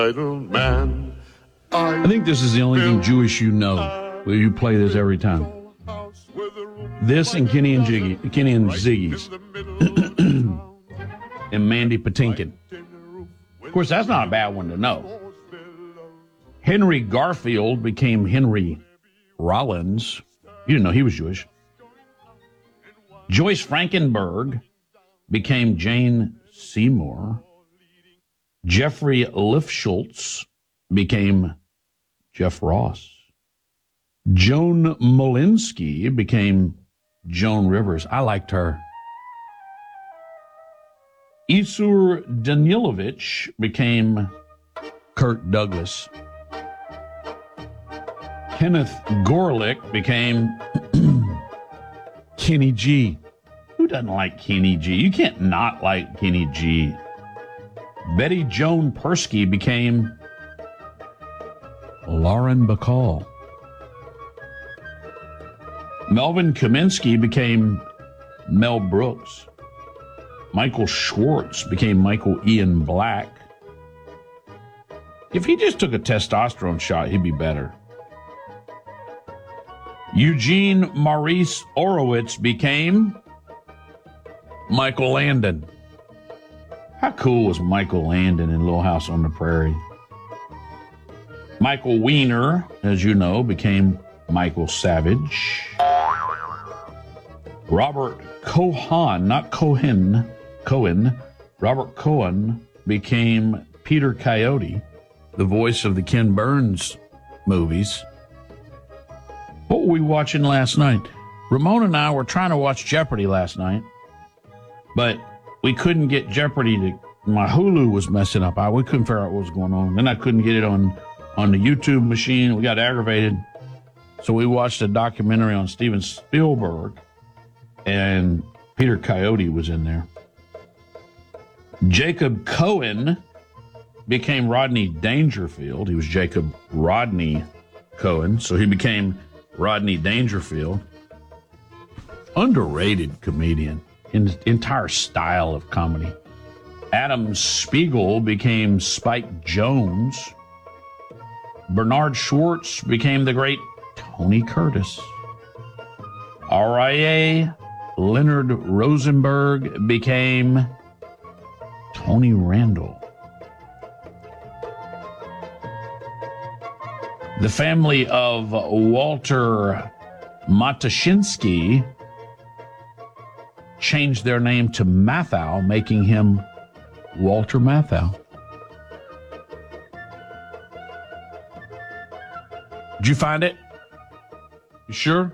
Man, I think this is the only thing Jewish you know. Will you play this every time? This and Kenny and Ziggy's. And Mandy Patinkin. Of course, that's not a bad one to know. Henry Garfield became Henry Rollins. You didn't know he was Jewish. Joyce Frankenberg became Jane Seymour. Jeffrey Lifschultz became Jeff Ross. Joan Molinsky became Joan Rivers. I liked her. Isur Danilovich became Kirk Douglas. Kenneth Gorelick became Kenny G. Who doesn't like Kenny G? You can't not like Kenny G. Betty Joan Persky became Lauren Bacall. Melvin Kaminsky became Mel Brooks. Michael Schwartz became Michael Ian Black. If he just took a testosterone shot, he'd be better. Eugene Maurice Orowitz became Michael Landon. How cool was Michael Landon in Little House on the Prairie? Michael Weiner, as you know, became Michael Savage. Robert Cohen, not Cohen, Robert Cohen became Peter Coyote, the voice of the Ken Burns movies. What were we watching last night? Ramona and I were trying to watch Jeopardy last night, but we couldn't get Jeopardy to... My Hulu was messing up. We couldn't figure out what was going on. Then I couldn't get it on the YouTube machine. We got aggravated. So we watched a documentary on Steven Spielberg, and Peter Coyote was in there. Jacob Cohen became Rodney Dangerfield. He was Jacob Rodney Cohen, so he became Rodney Dangerfield. Underrated comedian in his entire style of comedy. Adam Spiegel became Spike Jones. Bernard Schwartz became the great Tony Curtis. R.I.A. Leonard Rosenberg became Tony Randall. The family of Walter Matashinsky changed their name to Matthau, making him Walter Matthau. Did you find it? You sure?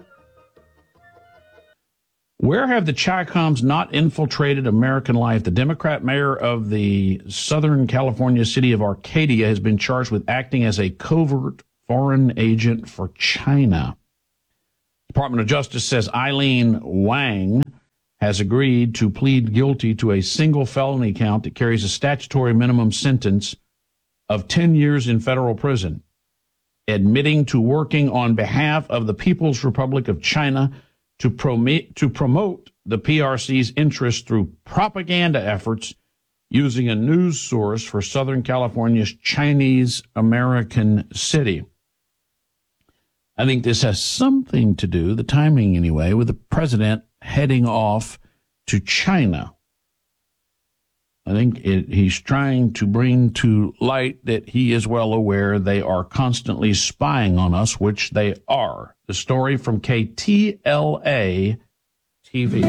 Where have the Chi-Coms not infiltrated American life? The Democrat mayor of the Southern California city of Arcadia has been charged with acting as a covert foreign agent for China. Department of Justice says Eileen Wang has agreed to plead guilty to a single felony count that carries a statutory minimum sentence of 10 years in federal prison, admitting to working on behalf of the People's Republic of China to promote the PRC's interests through propaganda efforts using a news source for Southern California's Chinese American city. I think this has something to do, the timing anyway, with the president heading off to China. I think he's trying to bring to light that he is well aware they are constantly spying on us, which they are. The story from KTLA TV.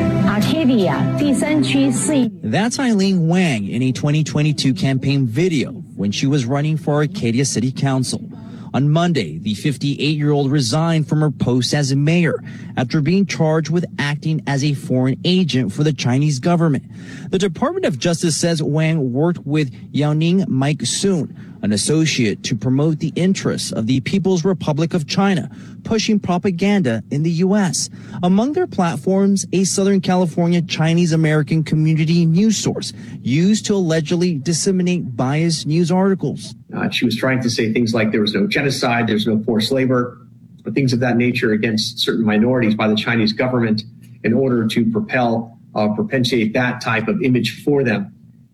That's Eileen Wang in a 2022 campaign video when she was running for Arcadia City Council. On Monday, the 58-year-old resigned from her post as mayor after being charged with acting as a foreign agent for the Chinese government. The Department of Justice says Wang worked with Yaoning Mike Soon, an associate, to promote the interests of the People's Republic of China, pushing propaganda in the U.S. Among their platforms, a Southern California Chinese American community news source used to allegedly disseminate biased news articles. She was trying to say things like there was no genocide, there's no forced labor, or things of that nature against certain minorities by the Chinese government in order to propitiate that type of image for them.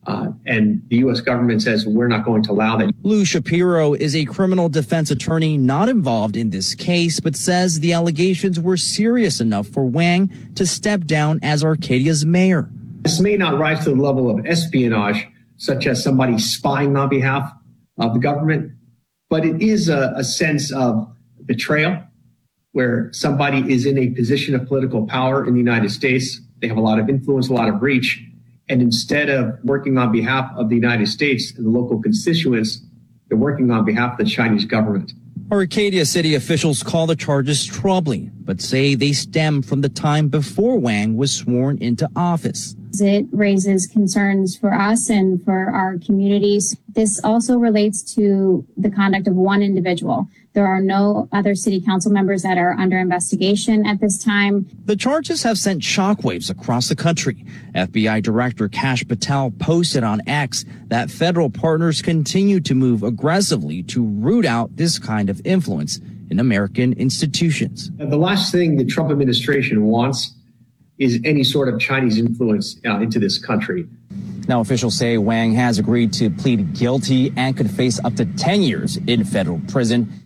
And the U.S. government says we're not going to allow that. Lou Shapiro is a criminal defense attorney not involved in this case, but says the allegations were serious enough for Wang to step down as Arcadia's mayor. This may not rise to the level of espionage, such as somebody spying on behalf of the government, but it is a sense of betrayal where somebody is in a position of political power in the United States. They have a lot of influence, a lot of reach. And instead of working on behalf of the United States and the local constituents, they're working on behalf of the Chinese government. Arcadia city officials call the charges troubling, but say they stem from the time before Wang was sworn into office. It raises concerns for us and for our communities. This also relates to the conduct of one individual. There are no other city council members that are under investigation at this time. The charges have sent shockwaves across the country. FBI Director Kash Patel posted on X that federal partners continue to move aggressively to root out this kind of influence in American institutions. The last thing the Trump administration wants is any sort of Chinese influence into this country. Now, officials say Wang has agreed to plead guilty and could face up to 10 years in federal prison.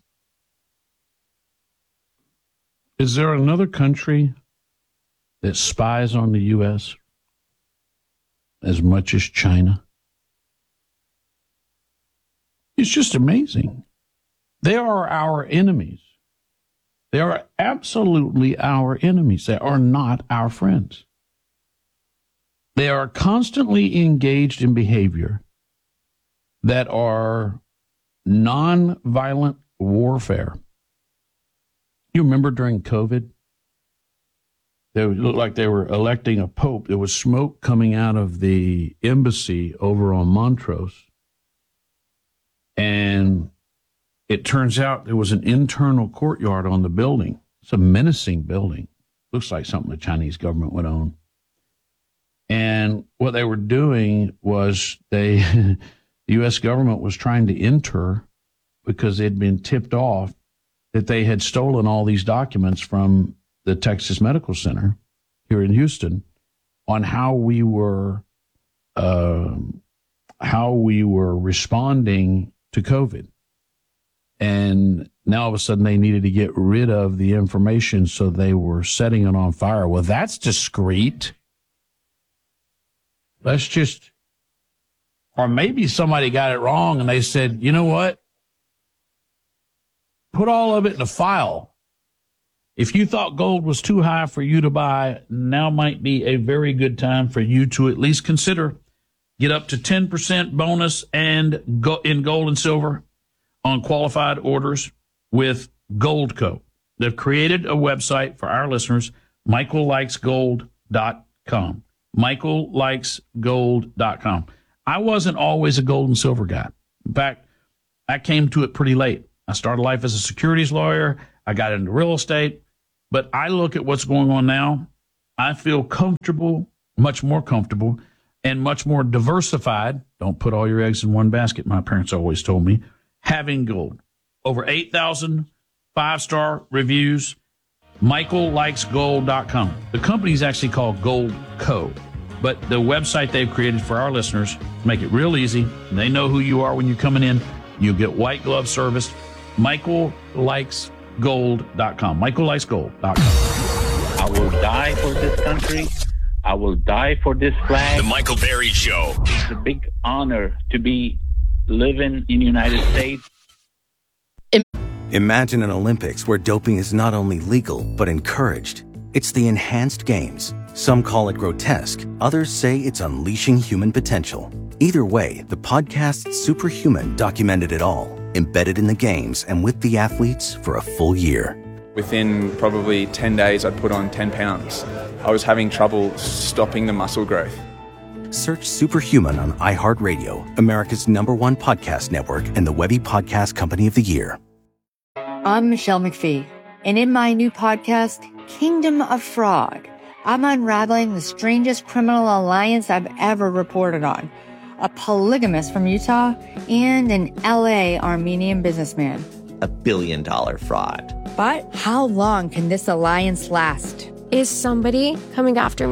Is there another country that spies on the U.S. as much as China? It's just amazing. They are our enemies. They are absolutely our enemies. They are not our friends. They are constantly engaged in behavior that are nonviolent warfare. You remember during COVID, they looked like they were electing a pope. There was smoke coming out of the embassy over on Montrose. And it turns out there was an internal courtyard on the building. It's a menacing building. Looks like something the Chinese government would own. And what they were doing was the U.S. government was trying to enter because they'd been tipped off that they had stolen all these documents from the Texas Medical Center here in Houston on how we were responding to COVID. And now all of a sudden they needed to get rid of the information, so they were setting it on fire. Well, that's discreet. Or maybe somebody got it wrong and they said, you know what? Put all of it in a file. If you thought gold was too high for you to buy, now might be a very good time for you to at least consider. Get up to 10% bonus and go in gold and silver on qualified orders with Goldco. They've created a website for our listeners, michaellikesgold.com. michaellikesgold.com. I wasn't always a gold and silver guy. In fact, I came to it pretty late. I started life as a securities lawyer. I got into real estate. But I look at what's going on now. I feel comfortable, much more comfortable, and much more diversified. Don't put all your eggs in one basket, my parents always told me. Having gold. Over 8,000 5-star reviews. michaellikesgold.com. The company is actually called Gold Co. But the website they've created for our listeners, make it real easy. They know who you are when you're coming in. You get white glove service. michaellikesgold.com. michaellikesgold.com. I will die for this country. I will die for this flag. The Michael Berry Show. It's a big honor to be living in the United States. Imagine an Olympics where doping is not only legal, but encouraged. It's the Enhanced Games. Some call it grotesque. Others say it's unleashing human potential. Either way, the podcast Superhuman documented it all, embedded in the games and with the athletes for a full year. Within probably 10 days, I'd put on 10 pounds. I was having trouble stopping the muscle growth. Search Superhuman on iHeartRadio, America's #1 podcast network and the Webby Podcast Company of the Year. I'm Michelle McPhee, and in my new podcast, Kingdom of Fraud, I'm unraveling the strangest criminal alliance I've ever reported on. A polygamist from Utah and an LA Armenian businessman. $1 billion fraud. But how long can this alliance last? Is somebody coming after me?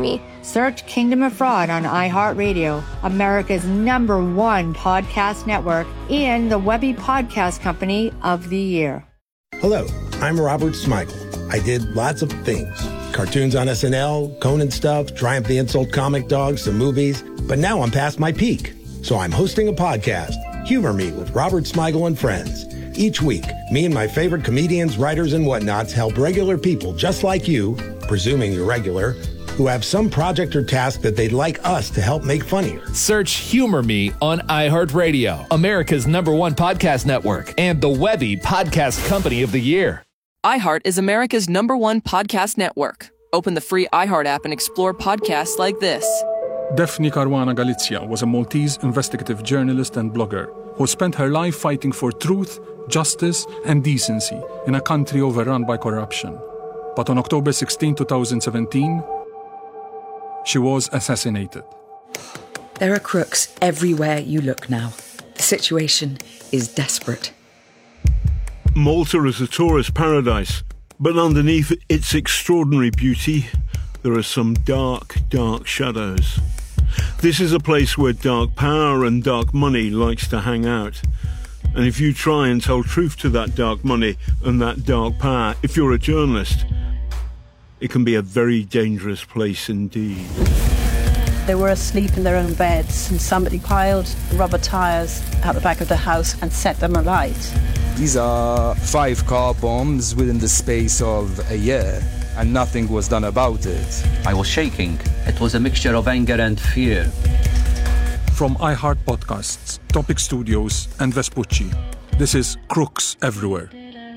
Search Kingdom of Fraud on iHeartRadio, America's #1 podcast network, and the Webby Podcast Company of the Year. Hello, I'm Robert Smigel. I did lots of things. Cartoons on SNL, Conan stuff, Triumph the Insult Comic Dog, some movies. But now I'm past my peak. So I'm hosting a podcast, Humor Me with Robert Smigel and Friends. Each week, me and my favorite comedians, writers, and whatnots help regular people just like you, presuming you're regular, who have some project or task that they'd like us to help make funnier. Search Humor Me on iHeartRadio, America's #1 podcast network, and the Webby Podcast Company of the Year. iHeart is America's #1 podcast network. Open the free iHeart app and explore podcasts like this. Daphne Caruana Galizia was a Maltese investigative journalist and blogger who spent her life fighting for truth, justice, and decency in a country overrun by corruption. But on October 16, 2017, she was assassinated. There are crooks everywhere you look now. The situation is desperate. Malta is a tourist paradise, but underneath its extraordinary beauty, there are some dark, dark shadows. This is a place where dark power and dark money likes to hang out. And if you try and tell truth to that dark money and that dark power, if you're a journalist, it can be a very dangerous place indeed. They were asleep in their own beds and somebody piled rubber tires out the back of the house and set them alight. These are 5 car bombs within the space of a year, and nothing was done about it. I was shaking. It was a mixture of anger and fear. From iHeart Podcasts, Topic Studios, and Vespucci, this is Crooks Everywhere.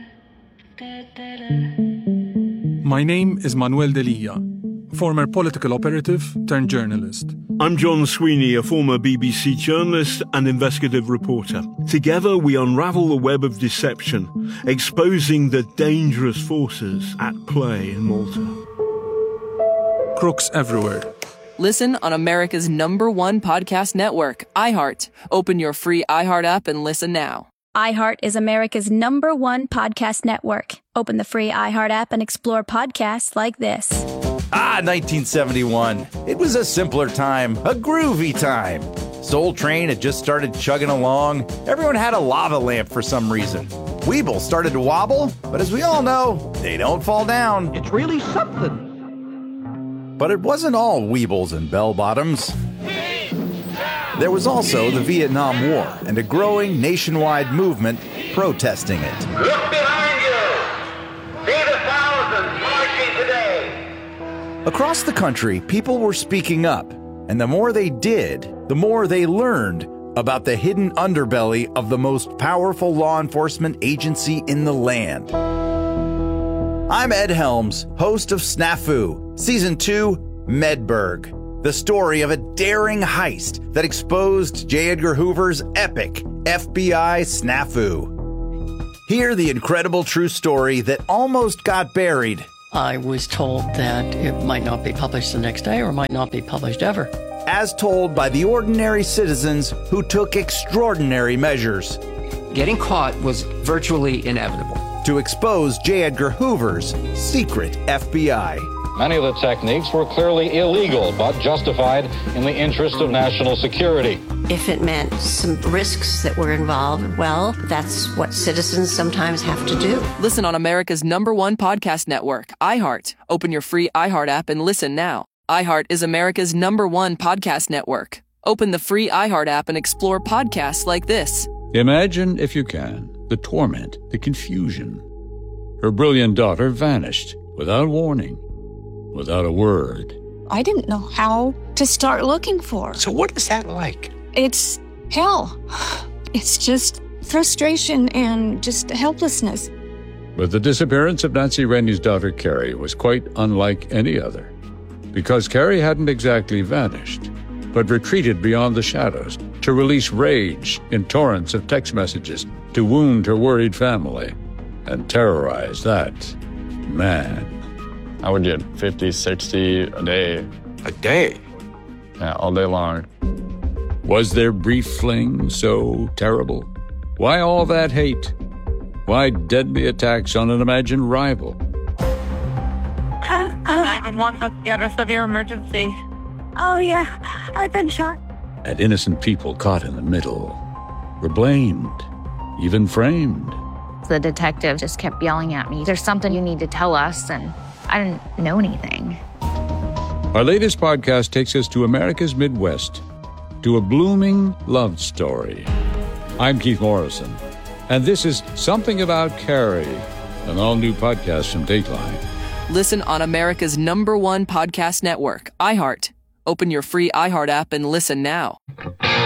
My name is Manuel Delia, former political operative turned journalist. I'm John Sweeney, a former BBC journalist and investigative reporter. Together we unravel the web of deception, exposing the dangerous forces at play in Malta. Crooks Everywhere. Listen on America's #1 podcast network, iHeart. Open your free iHeart app and listen now. iHeart is America's #1 podcast network. Open the free iHeart app and explore podcasts like this. 1971. It was a simpler time, a groovy time. Soul Train had just started chugging along. Everyone had a lava lamp for some reason. Weeble started to wobble, but as we all know, they don't fall down. It's really something. But it wasn't all Weebles and bell-bottoms. There was also the Vietnam War and a growing nationwide movement protesting it. Look behind you! See the thousands marching today! Across the country, people were speaking up, and the more they did, the more they learned about the hidden underbelly of the most powerful law enforcement agency in the land. I'm Ed Helms, host of Snafu, Season 2, Medberg, the story of a daring heist that exposed J. Edgar Hoover's epic FBI snafu. Hear the incredible true story that almost got buried. I was told that it might not be published the next day or might not be published ever. As told by the ordinary citizens who took extraordinary measures. Getting caught was virtually inevitable. To expose J. Edgar Hoover's secret FBI. Many of the techniques were clearly illegal, but justified in the interest of national security. If it meant some risks that were involved, well, that's what citizens sometimes have to do. Listen on America's #1 podcast network, iHeart. Open your free iHeart app and listen now. iHeart is America's #1 podcast network. Open the free iHeart app and explore podcasts like this. Imagine, if you can, the torment, the confusion. Her brilliant daughter vanished without warning, without a word. I didn't know how to start looking for her. So what is that like? It's hell. It's just frustration and just helplessness. But the disappearance of Nancy Rainey's daughter, Carrie, was quite unlike any other. Because Carrie hadn't exactly vanished, but retreated beyond the shadows to release rage in torrents of text messages to wound her worried family and terrorize that man. I would get 50, 60 a day. A day? Yeah, all day long. Was their brief fling so terrible? Why all that hate? Why deadly attacks on an imagined rival? 911, get a severe emergency. Oh, yeah, I've been shot. And innocent people caught in the middle were blamed, even framed. The detective just kept yelling at me, "There's something you need to tell us," and I didn't know anything. Our latest podcast takes us to America's Midwest, to a blooming love story. I'm Keith Morrison, and this is Something About Carrie, an all-new podcast from Dateline. Listen on America's #1 podcast network, iHeart. Open your free iHeart app and listen now.